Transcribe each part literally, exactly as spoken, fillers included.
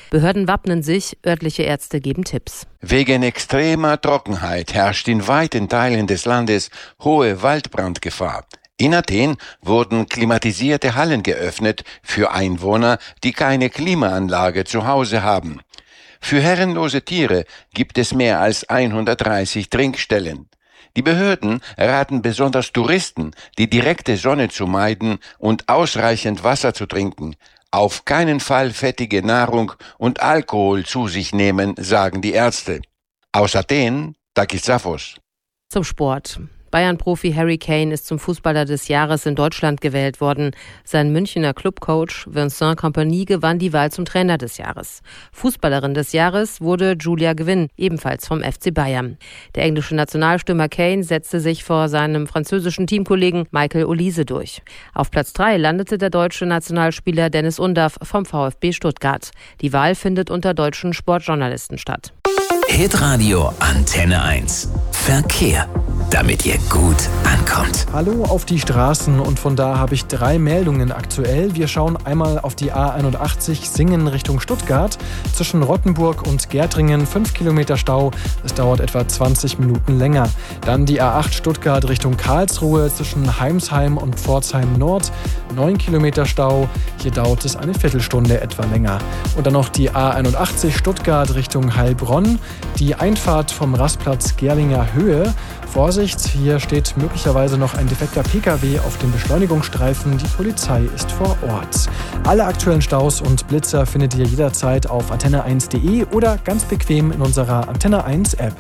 Behörden wappnen sich, örtliche Ärzte geben Tipps. Wegen extremer Trockenheit herrscht in weiten Teilen des Landes hohe Waldbrandgefahr. In Athen wurden klimatisierte Hallen geöffnet für Einwohner, die keine Klimaanlage zu Hause haben. Für herrenlose Tiere gibt es mehr als hundertdreißig Trinkstellen. Die Behörden raten besonders Touristen, die direkte Sonne zu meiden und ausreichend Wasser zu trinken. Auf keinen Fall fettige Nahrung und Alkohol zu sich nehmen, sagen die Ärzte. Aus Athen, Takis Zaphos. Zum Sport. Bayern-Profi Harry Kane ist zum Fußballer des Jahres in Deutschland gewählt worden. Sein Münchner Clubcoach Vincent Kompany gewann die Wahl zum Trainer des Jahres. Fußballerin des Jahres wurde Julia Gwynn, ebenfalls vom F C Bayern. Der englische Nationalstürmer Kane setzte sich vor seinem französischen Teamkollegen Michael Olise durch. Auf Platz drei landete der deutsche Nationalspieler Dennis Undaff vom VfB Stuttgart. Die Wahl findet unter deutschen Sportjournalisten statt. Hitradio Antenne eins. Verkehr, damit ihr gut ankommt. Hallo auf die Straßen, und von da habe ich drei Meldungen aktuell. Wir schauen einmal auf die A einundachtzig Singen Richtung Stuttgart. Zwischen Rottenburg und Gärtringen fünf Kilometer Stau. Es dauert etwa zwanzig Minuten länger. Dann die A acht Stuttgart Richtung Karlsruhe zwischen Heimsheim und Pforzheim Nord. neun Kilometer Stau. Hier dauert es eine Viertelstunde etwa länger. Und dann noch die A einundachtzig Stuttgart Richtung Heilbronn. Die Einfahrt vom Rastplatz Gerlinger Höhe. Vorsicht, hier steht möglicherweise noch ein defekter P K W auf dem Beschleunigungsstreifen. Die Polizei ist vor Ort. Alle aktuellen Staus und Blitzer findet ihr jederzeit auf antenne eins punkt de oder ganz bequem in unserer Antenne eins App.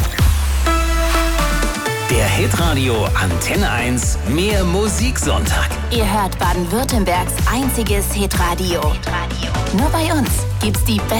Der Hitradio Antenne eins Mehr Musiksonntag. Ihr hört Baden-Württembergs einziges Hitradio. Hitradio. Nur bei uns gibt's die besten